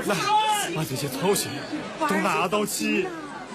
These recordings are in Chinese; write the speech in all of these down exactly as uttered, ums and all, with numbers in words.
来，把这些草鞋都拿到起。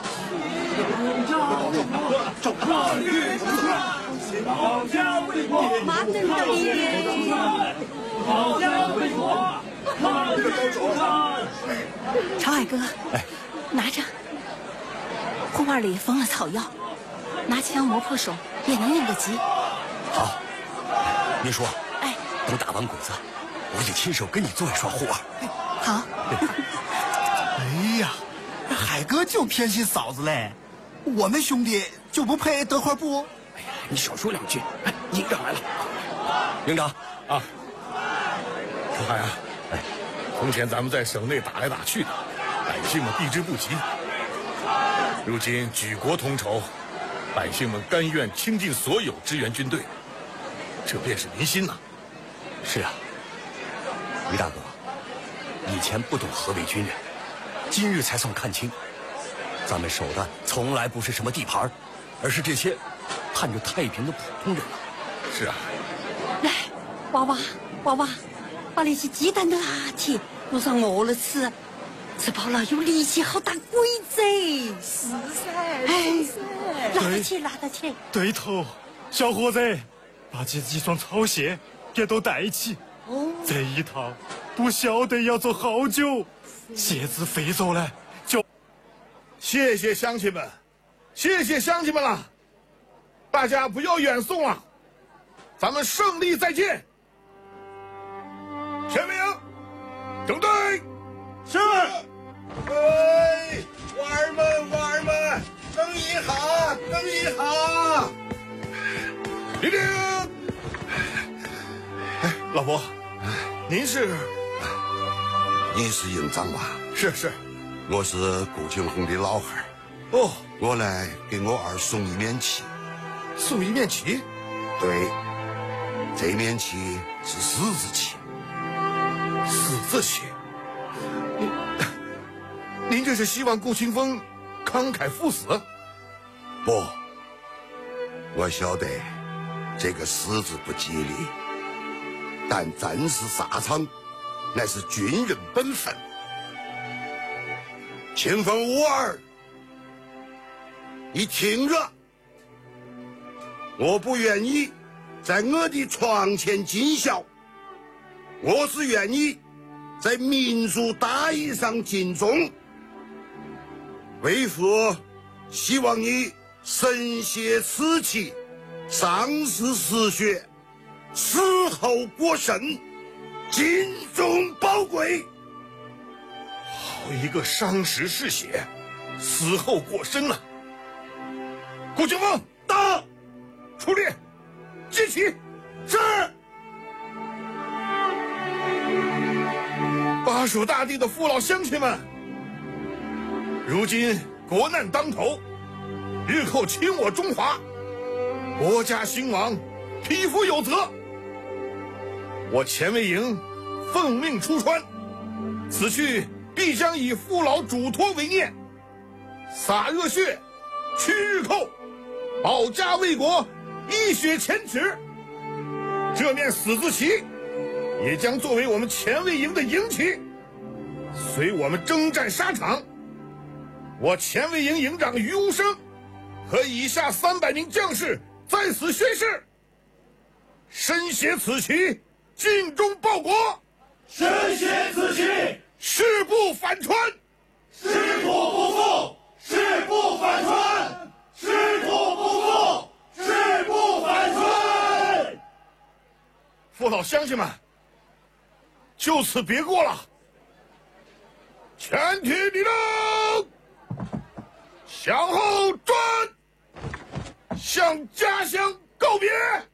保家卫国，马等的你，保家卫国，马等的朝海哥，哎，拿着。护腕里封了草药，拿枪磨破手也能应个急。 好，秘书， 哎， 等打完鬼子，我就亲手给你做一双护腕。 好。 哎呀，海哥就偏心嫂子嘞，我们兄弟就不配得块布？ 哎呀，你少说两句。哎，营长来了。营长啊，楚海啊，哎，从前咱们在省内打来打去的，百姓们避之不及。如今举国同仇，百姓们甘愿倾尽所有支援军队，这便是民心呐。 是啊，于大哥，以前不懂何为军人，今日才算看清，咱们守的从来不是什么地盘，而是这些盼着太平的普通人啊。 是啊。 来，娃娃，娃娃，把那些鸡蛋都拿起，路上饿了吃。吃饱了有力气，好打鬼子。 是噻， 哎，拿得起，拿得起。 对头，小伙子，把这几双草鞋给都带起。哦，这一套不晓得要走好久，鞋子废走了就。 谢谢乡亲们，谢谢乡亲们了，大家不要远送了，咱们胜利再见。全民营，整队。是。 哎，娃儿们，娃儿们，等一下，等一下！ 立定！哎，老伯，您是？ 你是营长吧？ 是是， 我是顾庆红的老汉儿。 哦， 我来给我儿送一面旗。 送一面旗？ 对，这面旗是十字旗。 十字旗？您这是希望顾清风慷慨赴死？ 不，我晓得这个死字不吉利，但战士沙场乃是军人本分。清风无儿，你听着，我不愿意在我的床前尽孝，我是愿意在民族大义上尽忠。为父希望你身携此旗，上士实学，死后过身，尽忠报国。 好一个伤时嗜血，死后过身啊！顾清风到，出列，接旗。是。巴蜀大地的父老乡亲们，如今国难当头，日寇侵我中华，国家兴亡，匹夫有责。我前卫营奉命出川，此去必将以父老嘱托为念，洒热血，驱日寇，保家卫国，一雪前耻。这面死字旗也将作为我们前卫营的营旗，随我们征战沙场。我前卫营营长于无生和以下三百名将士在此宣誓：身携此旗，尽忠报国； 身携此旗， 誓不反川； 誓土不负，誓不反川；誓土不负，誓不反川。 父老乡亲们，就此别过了，全体立正，向后转，向家乡告别。